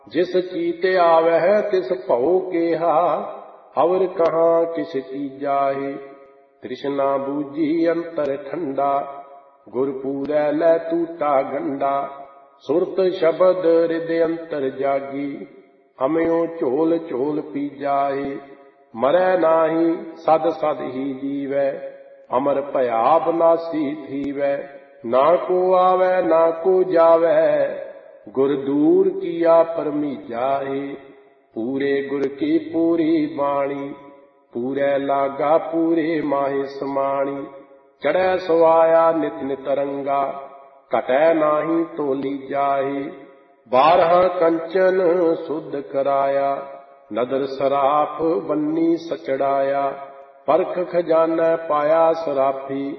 जिस चीते आवह तिस भौ केहा, अवर कहाँ किस चीजाहे। तृष्णा बूझी अंतर ठंडा, गुर पूरै लै टूटा गंडा। सुरत शबद हृदय अंतर जागी, अम्यो झोल झोल पी जाए। मरै नाही सद सद ही जीवै, अमर भया बनासी थीवै। ना को आवै ना को जावै, गुर दूर किया परमीजाए। पूरे गुर की पूरी बाणी, पूरे लागा पूरे माहे समाणी। चढ़ै सुआया नित नित रंगा, घटै नाही तोली जाए। 12 कंचन शुद्ध कराया, नदर सराफ बन्नी सचड़ाया। परख खजाना पाया सराफी,